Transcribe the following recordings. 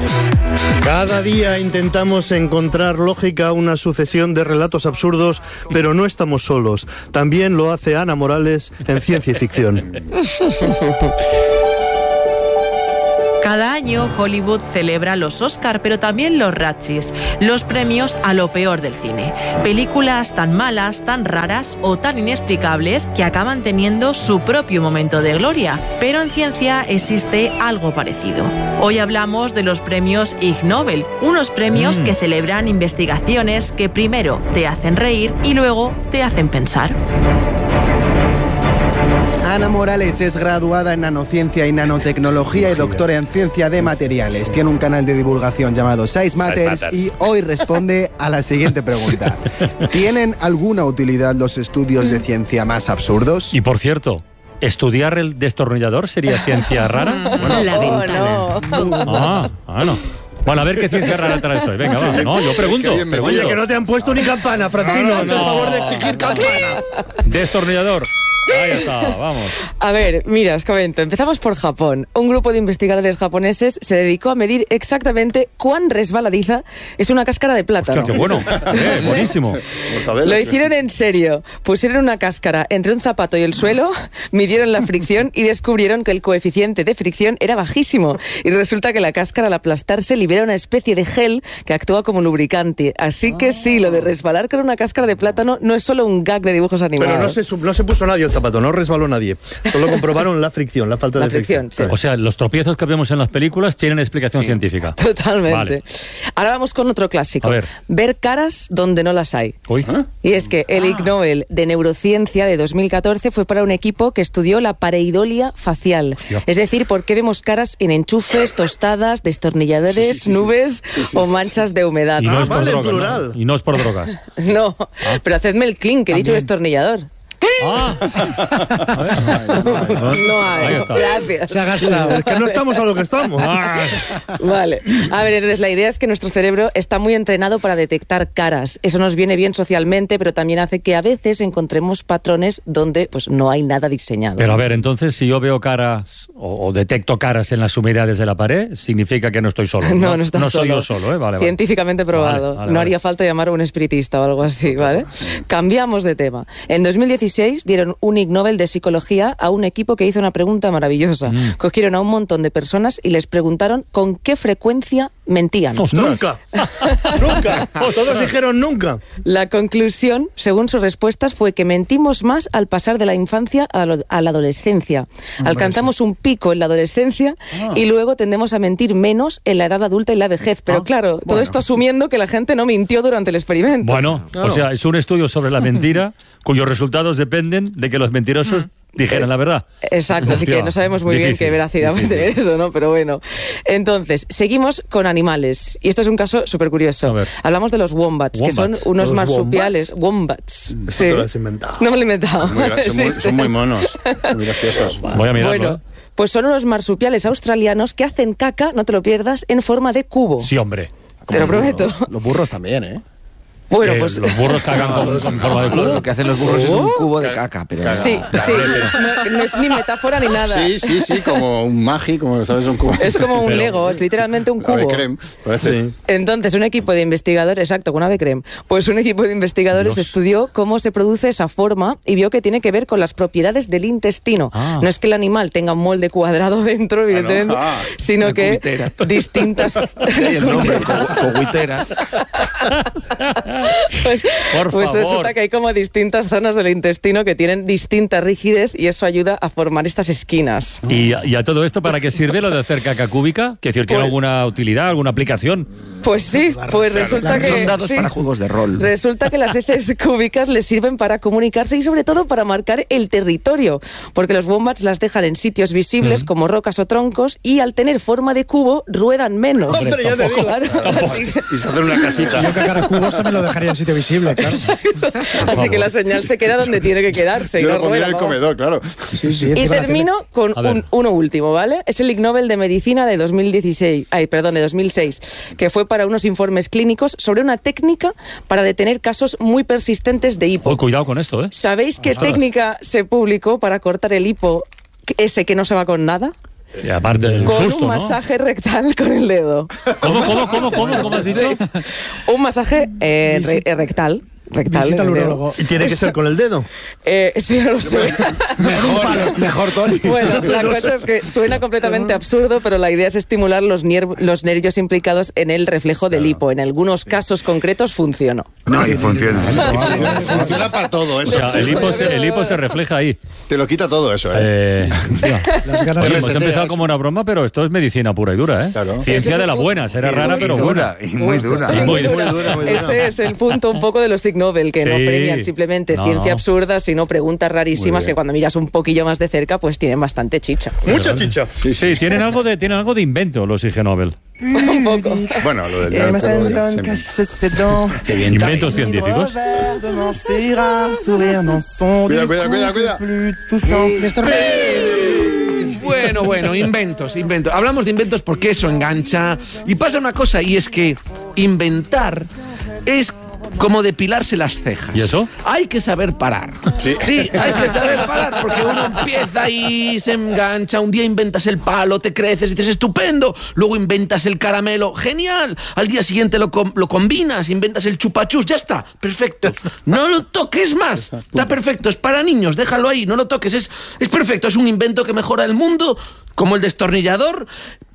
Cada día intentamos encontrar lógica a una sucesión de relatos absurdos, pero no estamos solos. También lo hace Ana Morales en Ciencia y Ficción. Cada año Hollywood celebra los Oscar, pero también los Razzies, los premios a lo peor del cine. Películas tan malas, tan raras o tan inexplicables que acaban teniendo su propio momento de gloria. Pero en ciencia existe algo parecido. Hoy hablamos de los premios Ig Nobel, unos premios que celebran investigaciones que primero te hacen reír y luego te hacen pensar. Ana Morales es graduada en nanociencia y nanotecnología y doctora en ciencia de materiales. Tiene un canal de divulgación llamado Size Matters y hoy responde a la siguiente pregunta. ¿Tienen alguna utilidad los estudios de ciencia más absurdos? Y por cierto, ¿estudiar el destornillador sería ciencia rara? Bueno, la ventana. No. Bueno, a ver qué ciencia rara traes hoy. Venga, va. No, yo pregunto. Oye, que no te han puesto ni campana, Francino. Haz el favor de exigir campana. Destornillador. Ahí está, vamos. A ver, mira, os comento. Empezamos por Japón. Un grupo de investigadores japoneses se dedicó a medir exactamente cuán resbaladiza es una cáscara de plátano. Hostia, qué bueno. Buenísimo. Lo hicieron en serio. Pusieron una cáscara entre un zapato y el suelo, midieron la fricción y descubrieron que el coeficiente de fricción era bajísimo. Y resulta que la cáscara al aplastarse libera una especie de gel que actúa como lubricante. Así que sí, lo de resbalar con una cáscara de plátano no es solo un gag de dibujos animados. Pero no se puso nadie el zapato, no resbaló nadie. Solo comprobaron la fricción, la falta de fricción. Sí. O sea, los tropiezos que vemos en las películas tienen explicación científica. Totalmente. Vale. Ahora vamos con otro clásico. A ver caras donde no las hay. Uy. Y es que el Ig Nobel de Neurociencia de 2014 fue para un equipo que estudió la pareidolia facial. Hostia. Es decir, por qué vemos caras en enchufes, tostadas, destornilladores, nubes o manchas de humedad. Y no es por vale, drogas, plural. ¿no? Y no es por drogas. No, pero hacedme el clink, que he dicho destornillador. Ah. No hay. Gracias. Se ha gastado. Es que no estamos a lo que estamos. Vale. A ver, entonces la idea es que nuestro cerebro está muy entrenado para detectar caras. Eso nos viene bien socialmente, pero también hace que a veces encontremos patrones donde pues no hay nada diseñado. Pero a ver, entonces si yo veo caras o detecto caras en las humedades de la pared, significa que no estoy solo. No estás no soy solo. yo solo, ¿eh? Vale. Científicamente probado. Vale. No haría falta llamar a un espiritista o algo así, ¿vale? Cambiamos de tema. En 2016 dieron un Ig Nobel de Psicología a un equipo que hizo una pregunta maravillosa. Cogieron a un montón de personas y les preguntaron con qué frecuencia mentían. ¡Ostras! Nunca. Nunca. Todos dijeron nunca. La conclusión, según sus respuestas, fue que mentimos más al pasar de la infancia a la adolescencia. Alcanzamos un pico en la adolescencia y luego tendemos a mentir menos en la edad adulta y la vejez. Pero claro, todo esto asumiendo que la gente no mintió durante el experimento. Bueno, claro. O sea, es un estudio sobre la mentira cuyos resultados dependen de que los mentirosos dijeran la verdad. Exacto, así que no sabemos muy bien qué veracidad va a tener eso, ¿no? Pero bueno. Entonces, seguimos con animales. Y esto es un caso súper curioso. Hablamos de los wombats, que son unos marsupiales. Wombats. Sí. ¿Te lo has inventado? No me lo he inventado. Son muy monos, muy graciosos. Voy a mirarlo. Bueno, pues son unos marsupiales australianos que hacen caca, no te lo pierdas, en forma de cubo. Sí, hombre. Te lo prometo. Los burros también, ¿eh? Bueno, pues los burros cagan con forma de cubo. Lo que hacen los burros es un cubo de caca. Pero sí. No es ni metáfora ni nada. Sí, como un magi, como sabes, un cubo. Es como un Lego, es literalmente un cubo. Ave creme, parece. Sí. Entonces, un equipo de investigadores, exacto, con ave creme, pues un equipo de investigadores estudió cómo se produce esa forma y vio que tiene que ver con las propiedades del intestino. No es que el animal tenga un molde cuadrado dentro, evidentemente, sino que distintas... el nombre, coguitera. Pues resulta que hay como distintas zonas del intestino que tienen distinta rigidez y eso ayuda a formar estas esquinas. ¿Y a todo esto para qué sirve lo de hacer caca cúbica? ¿Que tiene alguna utilidad, alguna aplicación? Pues sí, pues resulta que... Son dados para juegos de rol. Resulta que las heces cúbicas les sirven para comunicarse y sobre todo para marcar el territorio, porque los wombats las dejan en sitios visibles como rocas o troncos y al tener forma de cubo ruedan menos. Hombre, ya te digo. Claro, Y se hacen una casita. Yo cagar a cubos también lo dejaría en sitio visible, claro. Así que la señal se queda donde tiene que quedarse. Yo lo pondría en el comedor, claro. Sí, y termino con uno último, ¿vale? Es el Ig Nobel de Medicina de 2006, que fue para unos informes clínicos sobre una técnica para detener casos muy persistentes de hipo. Cuidado con esto, ¿eh? ¿Sabéis qué técnica se publicó para cortar el hipo ese que no se va con nada? Y aparte del con susto, un ¿no? masaje rectal con el dedo. ¿Cómo has dicho? Un masaje rectal. Visita al en el dedo. urólogo. ¿Y tiene que ser con el dedo? Sí, no lo sé. Mejor, Tony. Bueno, la cosa es que suena completamente absurdo, pero la idea es estimular los nervios implicados en el reflejo del hipo. En algunos casos concretos funcionó. No, y funciona. Funciona para todo O eso. sea, el hipo se refleja ahí. Te lo quita todo eso, ¿eh? Las ganas Oye, de- hemos empezado como una broma, pero esto es medicina pura y dura, ¿eh? Claro. Ciencia de la buena, será rara, pero buena. Y muy dura. Y muy dura. Ese es el punto un poco de los Ig Nobel, que no Sí. premian simplemente No, ciencia no. absurda, sino preguntas rarísimas que cuando miras un poquillo más de cerca, pues tienen bastante chicha. Mucha chicha. Sí, tienen algo de invento los Ig Nobel. Un poco. Bueno, lo del siempre. Inventos científicos. Cuida. Bueno, inventos. Hablamos de inventos porque eso engancha. Y pasa una cosa, y es que inventar es como depilarse las cejas. ¿Y eso? Hay que saber parar. Sí. Hay que saber parar, porque uno empieza y se engancha. Un día inventas el palo, te creces y dices, estupendo. Luego inventas el caramelo, genial. Al día siguiente lo combinas, inventas el chupachus, ya está, perfecto. No lo toques más. Está perfecto, es para niños, déjalo ahí, no lo toques. Es perfecto, es un invento que mejora el mundo, como el destornillador.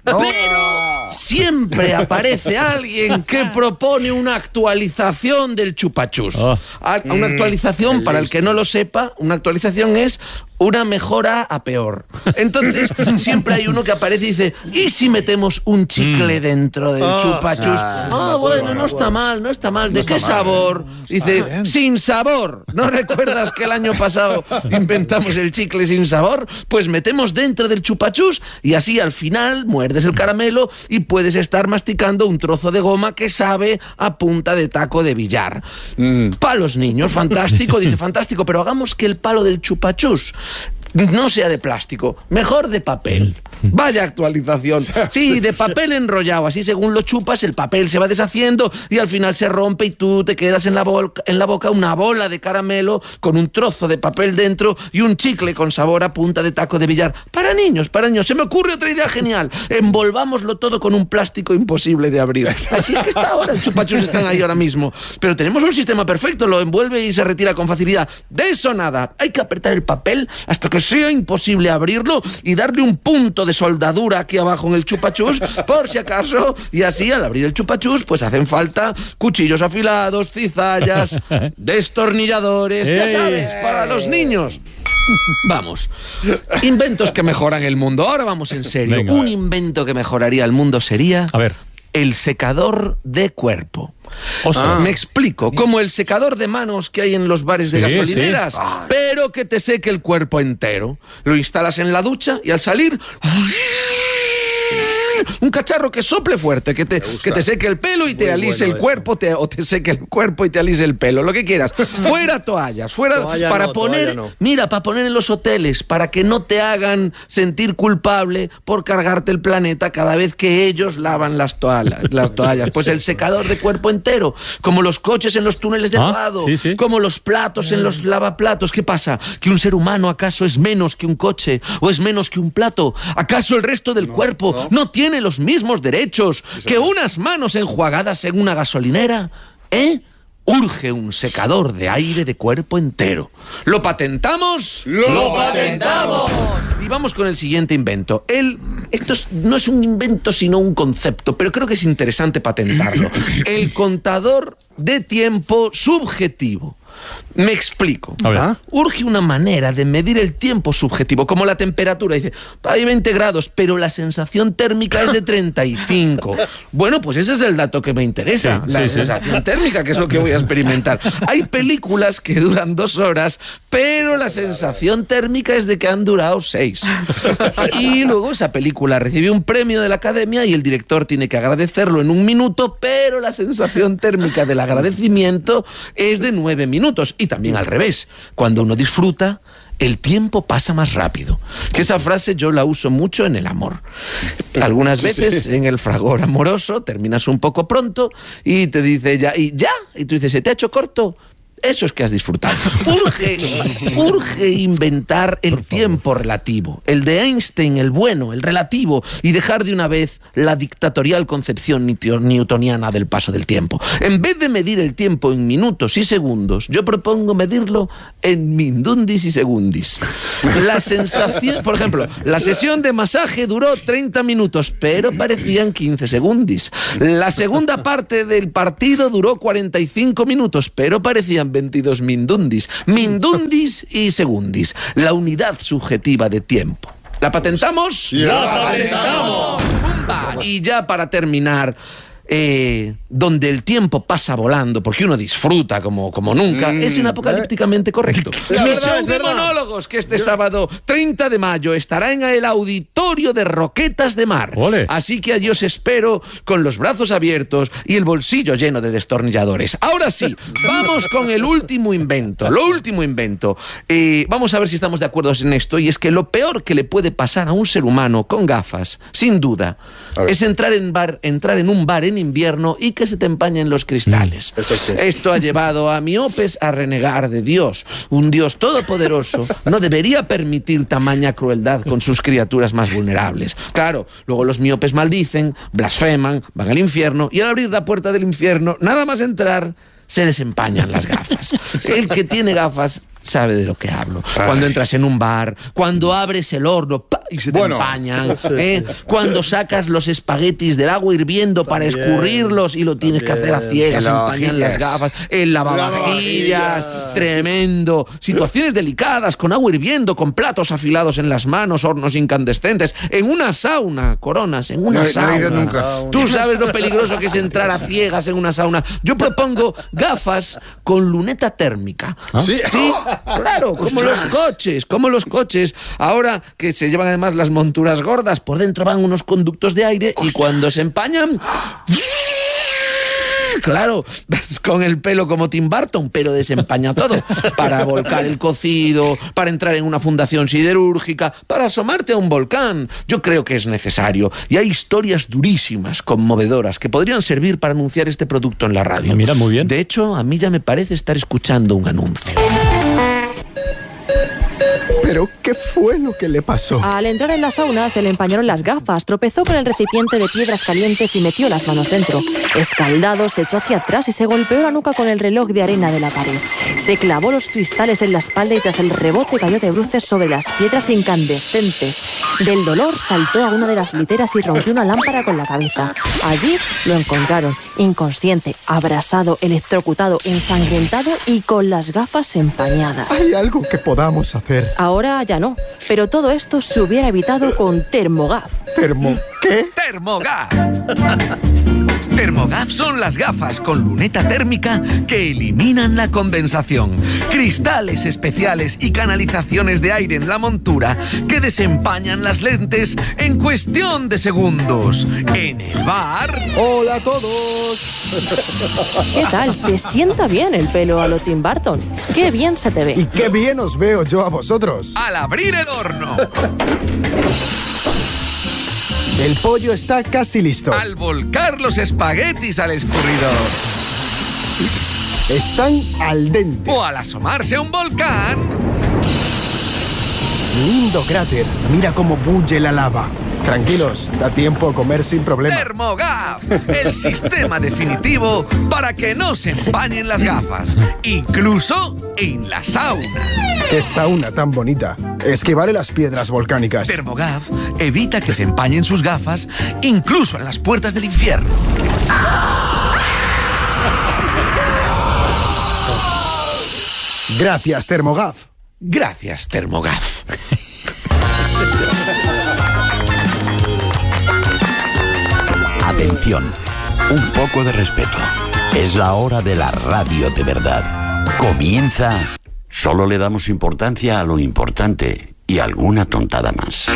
Pero siempre aparece alguien que propone una actualización del chupachus. Una actualización, para el que no lo sepa, una actualización es una mejora a peor. Entonces, siempre hay uno que aparece y dice, ¿y si metemos un chicle dentro del chupachus? Bueno, no está mal. ¿De qué sabor? Dice, sin sabor. ¿No recuerdas que el año pasado inventamos el chicle sin sabor? Pues metemos dentro del chupachus y así al final muerdes el caramelo y puedes estar masticando un trozo de goma que sabe a punta de taco de billar. Para los niños, fantástico. Dice, fantástico, pero hagamos que el palo del chupachus no sea de plástico, mejor de papel. Vaya actualización. Sí, de papel enrollado. Así según lo chupas, el papel se va deshaciendo y al final se rompe y tú te quedas en la boca una bola de caramelo con un trozo de papel dentro y un chicle con sabor a punta de taco de billar. Para niños. Se me ocurre otra idea genial. Envolvámoslo todo con un plástico imposible de abrir. Así es que está ahora. El chupachus están ahí ahora mismo. Pero tenemos un sistema perfecto. Lo envuelve y se retira con facilidad. De eso nada. Hay que apretar el papel hasta que sea imposible abrirlo y darle un punto de soldadura aquí abajo en el chupachus, por si acaso, y así al abrir el chupachus pues hacen falta cuchillos afilados, cizallas, destornilladores, ya sabes, para los niños. Vamos, inventos que mejoran el mundo. Ahora vamos en serio. Venga. Un invento que mejoraría el mundo sería A ver. el secador de cuerpo. Ostras. Me explico, como el secador de manos que hay en los bares de Sí, gasolineras, sí. pero que te seque el cuerpo entero. Lo instalas en la ducha y al salir... un cacharro que sople fuerte, que te seque el pelo y te alise el cuerpo, o te seque el cuerpo y te alise el pelo, lo que quieras. Fuera toallas, Toalla para no, poner, toalla no. mira, para poner en los hoteles, para que no te hagan sentir culpable por cargarte el planeta cada vez que ellos lavan las toallas. Pues el secador de cuerpo entero, como los coches en los túneles de lavado, sí. como los platos en los lavaplatos. ¿Qué pasa? ¿Que un ser humano acaso es menos que un coche o es menos que un plato? ¿Acaso el resto del cuerpo no tiene los mismos derechos que unas manos enjuagadas en una gasolinera? Urge un secador de aire de cuerpo entero. ¿Lo patentamos? ¡Lo patentamos! Y vamos con el siguiente invento. Esto no es un invento, sino un concepto, pero creo que es interesante patentarlo. El contador de tiempo subjetivo. Me explico. A ver. Urge una manera de medir el tiempo subjetivo, como la temperatura. Dice, hay 20 grados, pero la sensación térmica es de 35. Bueno, pues ese es el dato que me interesa. Sí, la sí. sensación térmica, que es lo que voy a experimentar. Hay películas que duran 2 horas, pero la sensación térmica es de que han durado 6. Y luego esa película recibe un premio de la Academia y el director tiene que agradecerlo en 1 minuto, pero la sensación térmica del agradecimiento es de 9 minutos. Y también al revés, cuando uno disfruta, el tiempo pasa más rápido. Que esa frase yo la uso mucho en el amor. Algunas veces en el fragor amoroso terminas un poco pronto y te dice ya, y tú dices, ¿se te ha hecho corto? Eso es que has disfrutado. Urge inventar el tiempo relativo, el de Einstein, el bueno, el relativo, y dejar de una vez la dictatorial concepción newtoniana del paso del tiempo. En vez de medir el tiempo en minutos y segundos, yo propongo medirlo en mindundis y segundis. La sensación, por ejemplo, la sesión de masaje duró 30 minutos, pero parecían 15 segundis. La segunda parte del partido duró 45 minutos, pero parecían 22 mindundis. Mindundis y segundis. La unidad subjetiva de tiempo. ¿La patentamos? ¡La patentamos! Y ya para terminar, donde el tiempo pasa volando, porque uno disfruta como nunca, es inapocalípticamente correcto. Mi show de monólogos, que este sábado 30 de mayo estará en el auditorio de Roquetas de Mar. ¡Ole! Así que allí os espero con los brazos abiertos y el bolsillo lleno de destornilladores. Ahora sí, vamos con el último invento. Lo último invento. Vamos a ver si estamos de acuerdo en esto, y es que lo peor que le puede pasar a un ser humano con gafas, sin duda, es entrar en un bar en invierno y que se te empañen los cristales. Eso sí. Esto ha llevado a miopes a renegar de Dios. Un Dios todopoderoso no debería permitir tamaña crueldad con sus criaturas más vulnerables. Claro, luego los miopes maldicen, blasfeman, van al infierno, y al abrir la puerta del infierno, nada más entrar, se les empañan las gafas. El que tiene gafas sabe de lo que hablo. Cuando entras en un bar, cuando abres el horno y se te empañan, cuando sacas los espaguetis del agua hirviendo para escurrirlos y lo tienes que hacer a ciegas, se empañan las gafas, el lavavajillas, tremendo. Situaciones delicadas, con agua hirviendo, con platos afilados en las manos, hornos incandescentes, en una sauna, Coronas, en una sauna. No he ido nunca. Tú sabes lo peligroso que es entrar a ciegas en una sauna. Yo propongo gafas con luneta térmica. ¿Sí? Sí, claro, como los coches. Ahora que se llevan además las monturas gordas, por dentro van unos conductos de aire y cuando se empañan... Claro, con el pelo como Tim Burton, pero desempaña todo. Para volcar el cocido, para entrar en una fundación siderúrgica, para asomarte a un volcán. Yo creo que es necesario. Y hay historias durísimas, conmovedoras, que podrían servir para anunciar este producto en la radio. Mira, muy bien. De hecho, a mí ya me parece estar escuchando un anuncio. ¿Pero qué fue lo que le pasó? Al entrar en la sauna se le empañaron las gafas, tropezó con el recipiente de piedras calientes y metió las manos dentro. Escaldado, se echó hacia atrás y se golpeó la nuca con el reloj de arena de la pared. Se clavó los cristales en la espalda y tras el rebote cayó de bruces sobre las piedras incandescentes. Del dolor saltó a una de las literas y rompió una lámpara con la cabeza. Allí lo encontraron, inconsciente, abrasado, electrocutado, ensangrentado y con las gafas empañadas. ¿Hay algo que podamos hacer? Ahora ya no, pero todo esto se hubiera evitado con Thermogaf. ¿Qué? ¡Thermogaf! Thermogaf son las gafas con luneta térmica que eliminan la condensación. Cristales especiales y canalizaciones de aire en la montura que desempañan las lentes en cuestión de segundos. En el bar... ¡Hola a todos! ¿Qué tal? ¿Te sienta bien el pelo a lo Tim Burton? ¡Qué bien se te ve! Y qué bien os veo yo a vosotros. Al abrir el horno. El pollo está casi listo. Al volcar los espaguetis al escurridor. Están al dente. O al asomarse a un volcán. Lindo cráter. Mira cómo bulle la lava. Tranquilos, da tiempo a comer sin problema. Thermogaf, el sistema definitivo para que no se empañen las gafas, incluso en la sauna. ¡Qué sauna tan bonita! Esquivale las piedras volcánicas. Thermogaf evita que se empañen sus gafas, incluso en las puertas del infierno. Gracias, Thermogaf. Gracias, Thermogaf. Atención, un poco de respeto. Es la hora de la radio de verdad. Comienza. Solo le damos importancia a lo importante y alguna tontada más.